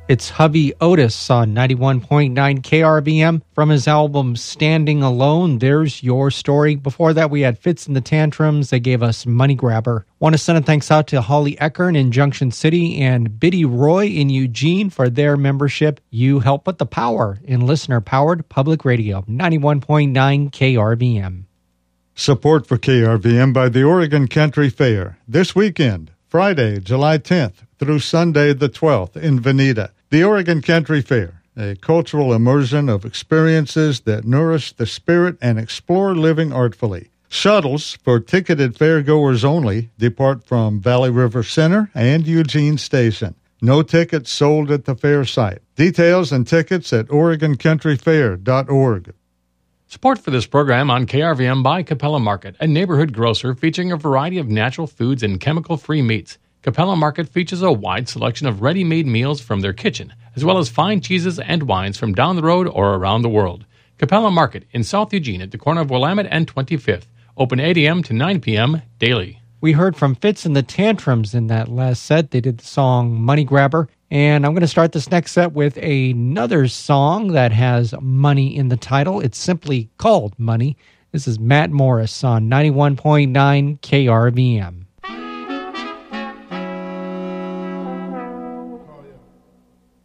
It's Hovey Otis on 91.9 KRVM from his album Standing Alone. There's Your Story. Before that, we had Fitz and the Tantrums. They gave us Money Grabber. Want to send a thanks out to Holly Eckern in Junction City and Biddy Roy in Eugene for their membership. You help put the power in listener-powered public radio, 91.9 KRVM. Support for KRVM by the Oregon Country Fair this weekend, Friday, July 10th through Sunday the 12th in Veneta. The Oregon Country Fair, a cultural immersion of experiences that nourish the spirit and explore living artfully. Shuttles for ticketed fairgoers only depart from Valley River Center and Eugene Station. No tickets sold at the fair site. Details and tickets at OregonCountryFair.org. Support for this program on KRVM by Capella Market, a neighborhood grocer featuring a variety of natural foods and chemical-free meats. Capella Market features a wide selection of ready-made meals from their kitchen, as well as fine cheeses and wines from down the road or around the world. Capella Market in South Eugene at the corner of Willamette and 25th. Open 8 a.m. to 9 p.m. daily. We heard from Fitz and the Tantrums in that last set. They did the song Money Grabber. And I'm going to start this next set with another song that has money in the title. It's simply called Money. This is Matt Morris on 91.9 KRVM.